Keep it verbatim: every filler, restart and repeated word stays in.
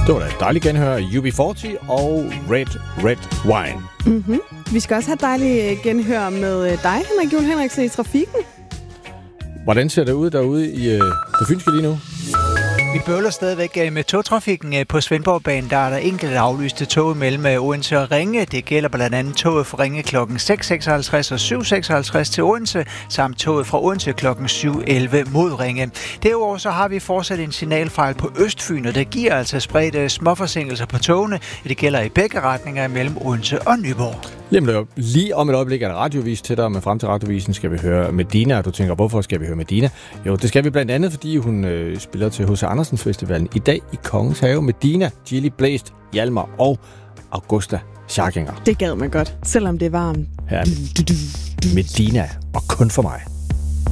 Det var da et dejligt genhør af U B fyrre og Red Red Wine. Mm-hmm. Vi skal også have dejligt genhør med dig, Henrik Juhl Henriksen, i trafikken. Hvordan ser det ud derude i øh, det fynske lige nu? Vi bøvler stadigvæk med togtrafikken på Svendborgbanen. Der er der enkelte aflyste tog mellem Odense og Ringe. Det gælder blandt andet toget fra Ringe klokken seks seksoghalvtreds og syv seksoghalvtreds til Odense, samt toget fra Odense klokken syv elleve mod Ringe. Derudover så har vi fortsat en signalfejl på Østfyn, og det giver altså spredt småforsinkelser på togene. Det gælder i begge retninger mellem Odense og Nyborg. Lige om et øjeblik er der radiovis til dig, men frem til radiovisen skal vi høre Medina, og du tænker, hvorfor skal vi høre Medina? Jo, det skal vi blandt andet, fordi hun øh, spiller til H C Andersen Festivalen i dag i Kongens Have. Medina, Gilly Blæst, Hjalmar og Augusta Scharkinger. Det gad man godt, selvom det er varmt. Her er Medina, og kun for mig.